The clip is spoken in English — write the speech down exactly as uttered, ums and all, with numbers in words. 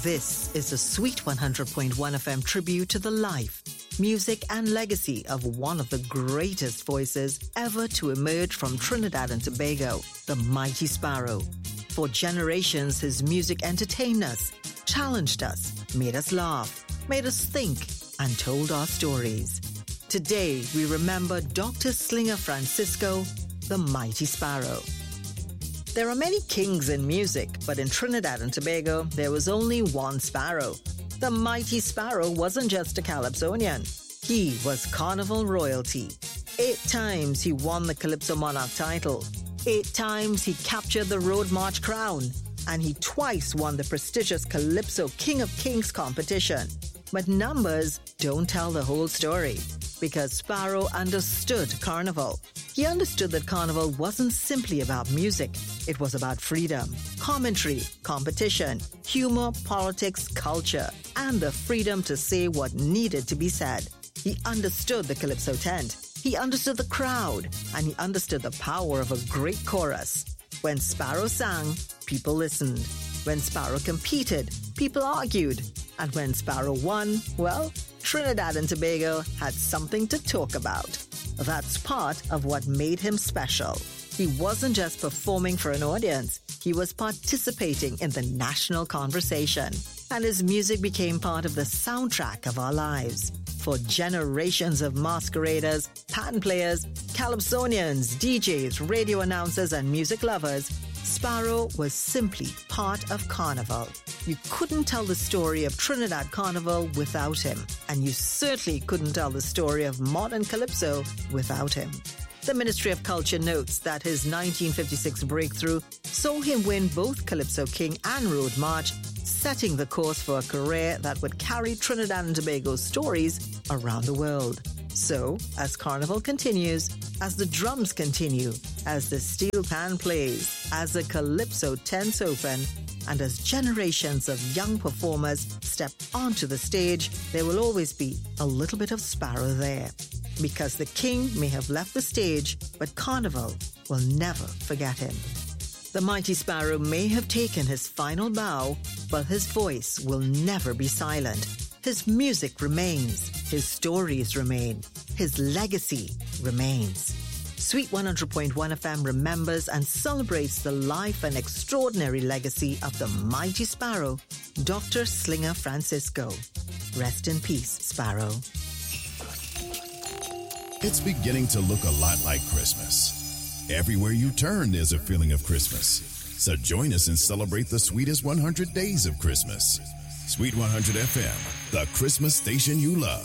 This is a Sweet one hundred point one F M tribute to the life, music and legacy of one of the greatest voices ever to emerge from Trinidad and Tobago, the Mighty Sparrow. For generations, his music entertained us, challenged us, made us laugh, made us think, and told our stories. Today, we remember Doctor Slinger Francisco, the Mighty Sparrow. There are many kings in music, but in Trinidad and Tobago, there was only one Sparrow. The Mighty Sparrow wasn't just a Calypsonian. He was Carnival royalty. Eight times he won the Calypso Monarch title. Eight times he captured the Road March crown. And he twice won the prestigious Calypso King of Kings competition. But numbers don't tell the whole story, because Sparrow understood Carnival. He understood that Carnival wasn't simply about music. It was about freedom, commentary, competition, humor, politics, culture, and the freedom to say what needed to be said. He understood the Calypso tent. He understood the crowd, and he understood the power of a great chorus. When Sparrow sang, people listened. When Sparrow competed, people argued. And when Sparrow won, well, Trinidad and Tobago had something to talk about. That's part of what made him special. He wasn't just performing for an audience, he was participating in the national conversation. And his music became part of the soundtrack of our lives. For generations of masqueraders, pan players, calypsonians, D Js, radio announcers, and music lovers, Sparrow was simply part of Carnival. You couldn't tell the story of Trinidad Carnival without him, and you certainly couldn't tell the story of modern Calypso without him. The Ministry of Culture notes that his nineteen fifty-six breakthrough saw him win both Calypso King and Road March, setting the course for a career that would carry Trinidad and Tobago's stories around the world. So, as Carnival continues, as the drums continue, as the steel pan plays, as the Calypso tents open, and as generations of young performers step onto the stage, there will always be a little bit of Sparrow there. Because the king may have left the stage, but Carnival will never forget him. The Mighty Sparrow may have taken his final bow, but his voice will never be silent. His music remains, his stories remain, his legacy remains. Sweet one hundred point one F M remembers and celebrates the life and extraordinary legacy of the Mighty Sparrow, Doctor Slinger Francisco. Rest in peace, Sparrow. It's beginning to look a lot like Christmas. Everywhere you turn, there's a feeling of Christmas. So join us and celebrate the sweetest one hundred days of Christmas. Sweet one hundred F M, the Christmas station you love.